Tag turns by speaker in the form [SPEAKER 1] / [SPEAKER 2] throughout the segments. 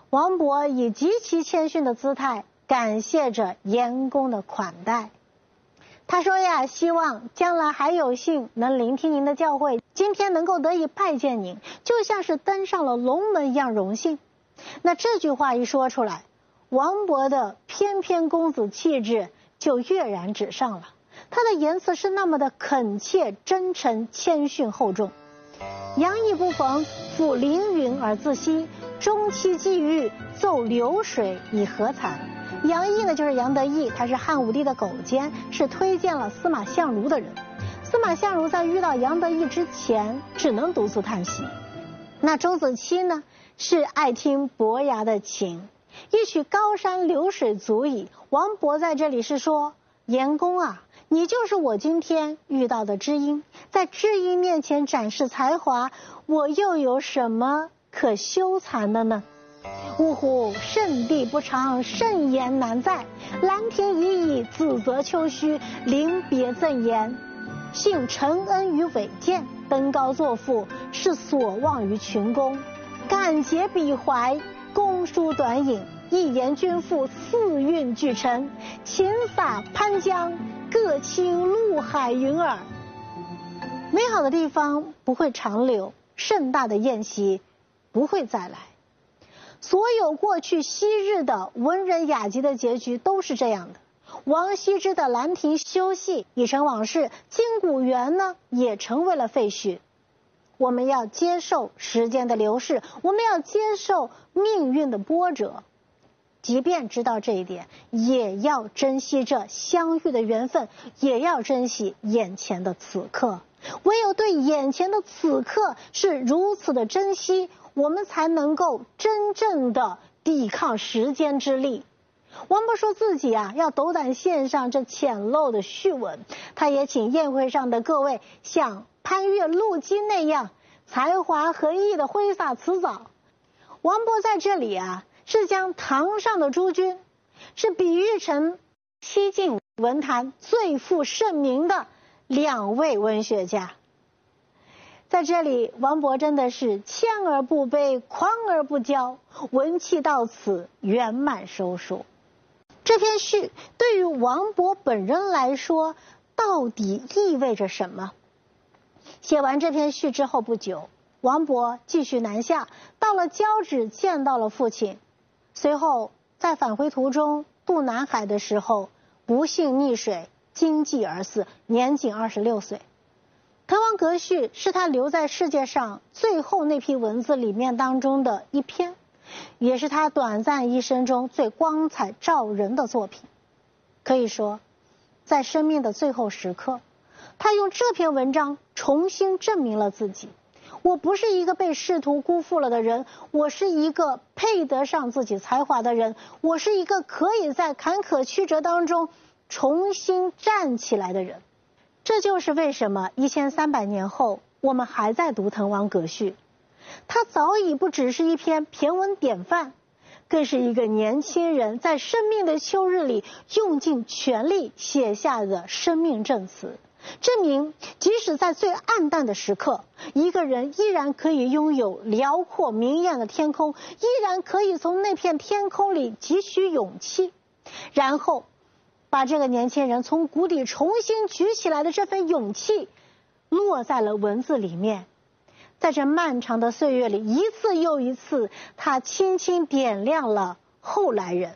[SPEAKER 1] 王勃以极其谦逊的姿态感谢着严公的款待。他说呀，希望将来还有幸能聆听您的教诲，今天能够得以拜见您，就像是登上了龙门一样荣幸。那这句话一说出来，王勃的翩翩公子气质就跃然纸上了。他的言辞是那么的恳切、真诚、谦逊厚重。杨意不逢，复凌云而自惜，终期际遇，奏流水以何惭。杨毅呢，就是杨得意，他是汉武帝的狗监，是推荐了司马相如的人。司马相如在遇到杨得意之前，只能独自叹息。那钟子期呢，是爱听伯牙的琴，一曲高山流水足矣。王勃在这里是说，严公啊，你就是我今天遇到的知音，在知音面前展示才华，我又有什么可羞惭的呢？呜呼，圣地不长，盛言难在。兰亭已矣，子则丘墟，临别赠言。幸承恩于伟荐，登高作赋，是所望于群公。感竭彼怀，公书短引，一言均赋，四韵俱成。琴洒潘江，各倾陆海云耳。美好的地方不会长留，盛大的宴席不会再来。所有过去昔日的文人雅集的结局都是这样的。王羲之的兰亭修戏已成往事，金谷园呢也成为了废墟。我们要接受时间的流逝，我们要接受命运的波折，即便知道这一点，也要珍惜这相遇的缘分，也要珍惜眼前的此刻。唯有对眼前的此刻是如此的珍惜，我们才能够真正的抵抗时间之力。王勃说自己啊要斗胆献上这浅陋的序文，他也请宴会上的各位像潘岳、陆机那样才华横溢的挥洒辞藻。王勃在这里啊是将堂上的诸君是比喻成西晋文坛最负盛名的两位文学家。在这里，王勃真的是谦而不卑，狂而不骄，文气到此圆满收束。这篇序对于王勃本人来说，到底意味着什么？写完这篇序之后不久，王勃继续南下，到了交趾见到了父亲。随后在返回途中渡南海的时候，不幸溺水，惊悸而死，年仅26岁。滕王阁序是他留在世界上最后那批文字里面当中的一篇，也是他短暂一生中最光彩照人的作品。可以说，在生命的最后时刻，他用这篇文章重新证明了自己。我不是一个被仕途辜负了的人，我是一个配得上自己才华的人，我是一个可以在坎坷曲折当中重新站起来的人。这就是为什么1300年后我们还在读滕王阁序，它早已不只是一篇骈文典范，更是一个年轻人在生命的秋日里用尽全力写下的生命证词，证明即使在最暗淡的时刻，一个人依然可以拥有辽阔明艳的天空，依然可以从那片天空里汲取勇气，然后把这个年轻人从谷底重新举起来的这份勇气落在了文字里面。在这漫长的岁月里，一次又一次，他轻轻点亮了后来人。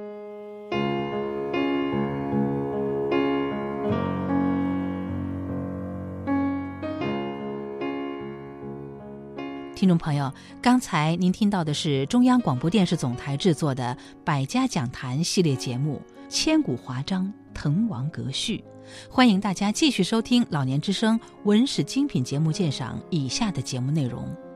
[SPEAKER 2] 听众朋友，刚才您听到的是中央广播电视总台制作的百家讲坛系列节目《千古华章滕王阁序》，欢迎大家继续收听老年之声文史精品节目鉴赏以下的节目内容。